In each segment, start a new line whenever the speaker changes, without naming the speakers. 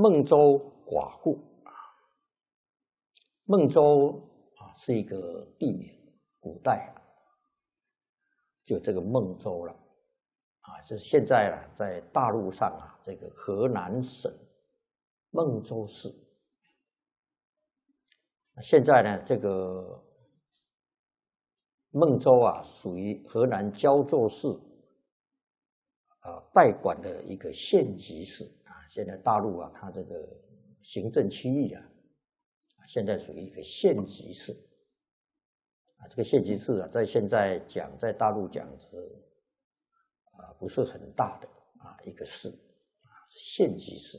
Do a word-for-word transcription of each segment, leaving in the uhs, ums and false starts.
孟州寡妇啊，孟州啊是一个地名，古代啊就这个孟州了啊，就是现在啊在大陆上啊这个河南省孟州市。现在呢这个孟州啊属于河南焦作市啊代管的一个县级市啊。现在大陆啊它这个行政区域啊，现在属于一个县级市啊。这个县级市啊，在现在讲，在大陆讲是啊不是很大的啊一个市啊，县级市。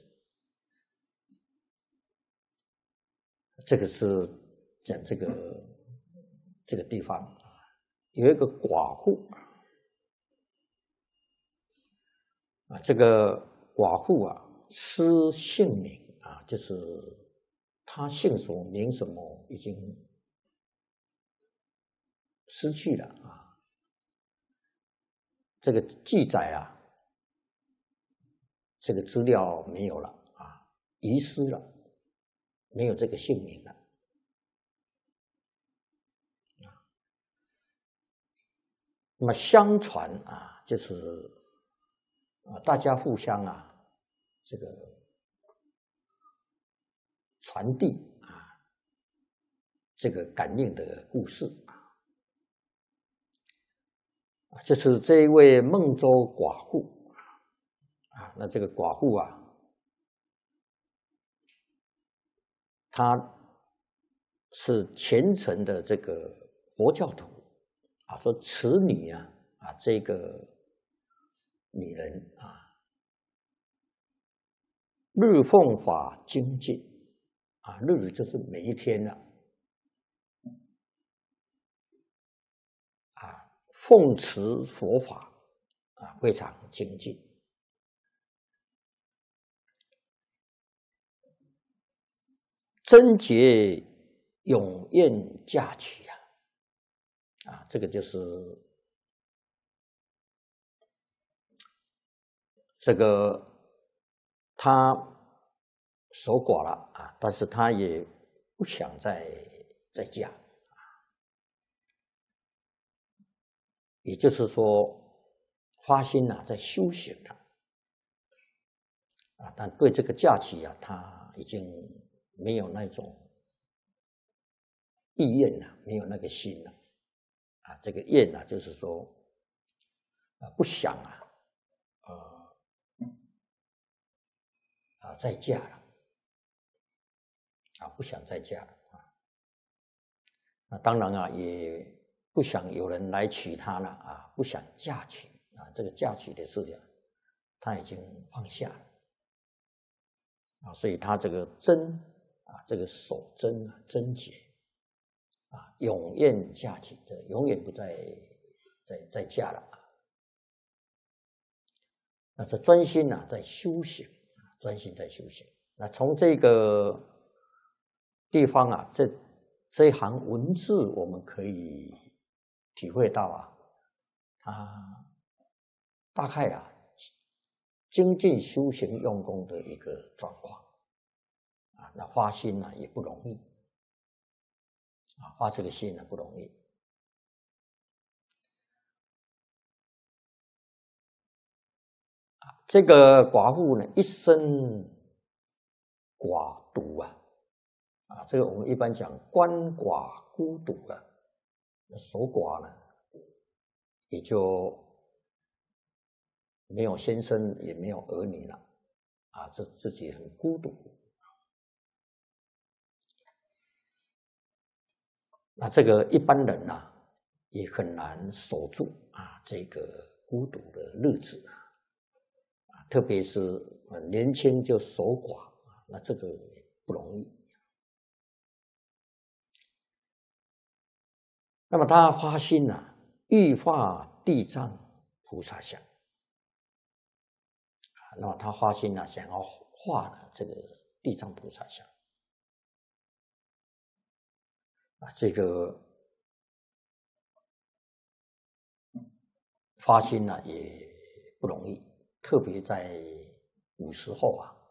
这个是讲这个这个地方啊，有一个寡妇啊，这个寡妇啊失姓名啊，就是她姓什么名什么已经失去了啊。这个记载啊，这个资料没有了啊，遗失了。没有这个姓名了啊。那么相传啊，就是啊，大家互相啊，这个传递啊，这个感应的故事啊。啊，就是这一位孟州寡妇啊，那这个寡妇啊。他是虔诚的这个佛教徒啊，说此女啊啊这个女人啊，日奉法精进啊，日就是每一天啊，啊奉持佛法啊非常精进。贞洁永艳嫁娶啊，啊，这个就是这个他守寡了啊，但是他也不想再再嫁啊，也就是说发心啊在修行了啊，但对这个嫁娶啊，他已经没有那种意愿了，没有那个心了啊。这个愿啊，就是说啊，不想啊，呃啊再嫁了啊，不想再嫁了啊。那当然啊，也不想有人来娶她了啊，不想嫁娶啊。这个嫁娶的事情，他已经放下了啊，所以他这个贞啊，这个守贞啊，贞洁啊，永艳嫁娶，这永远不再再再嫁了啊。那这专心啊，在修行，专心在修行。那从这个地方啊，这这一行文字，我们可以体会到啊，他大概啊，精进修行用功的一个状况啊。那发心呢、啊、也不容易啊，发这个心呢、啊、不容易。这个寡妇呢，一生寡独啊，啊，这个我们一般讲鳏寡孤独啊，守寡呢，也就没有先生，也没有儿女了，啊，这自己很孤独。那这个一般人啊，也很难守住啊这个孤独的日子啊。特别是年轻就守寡，那这个不容易。那么他发心啊，欲化地藏菩萨相啊，那么他发心啊，想要画呢这个地藏菩萨像啊，这个发心呢也不容易。特别在古时候啊，